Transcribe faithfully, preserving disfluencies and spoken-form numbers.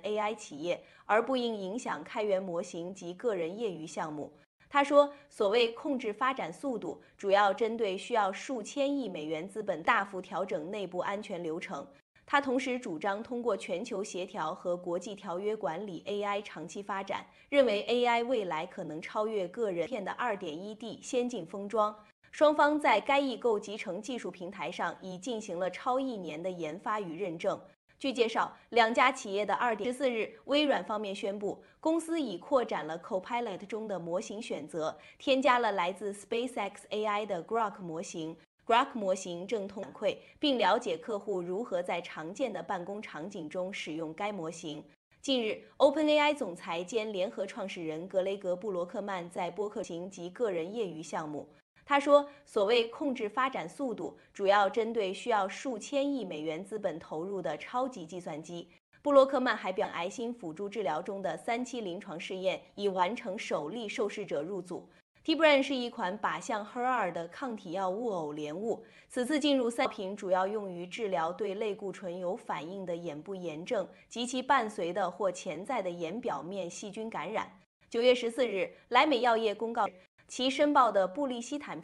A I 企业，而不应影响开源模型及个人业余项目。他说，所谓控制发展速度，主要针对需要数千亿美元资本大幅调整内部安全流程。他同时主张通过全球协调和国际条约管理 A I 长期发展，认为 A I 未来可能超越个人片的 二点一 D 先进封装。双方在该异构集成技术平台上已进行了超一年的研发与认证。据介绍，两家企业的二十四日，微软方面宣布，公司已扩展了 Copilot 中的模型选择，添加了来自 SpaceX A I 的 Grok 模型。Grok 模型正通反馈，并了解客户如何在常见的办公场景中使用该模型。近日 ，OpenAI 总裁兼联合创始人格雷格·布罗克曼在播客型及个人业余项目。他说，所谓控制发展速度，主要针对需要数千亿美元资本投入的超级计算机。布洛克曼还表，癌心辅助治疗中的三期临床试验已完成首例受试者入组。Tibran 是一款靶向 H E R 二的抗体药物偶联物，此次进入三瓶，主要用于治疗对类固醇有反应的眼部炎症及其伴随的或潜在的眼表面细菌感染。九月十四日，莱美药业公告其申报的布利西坦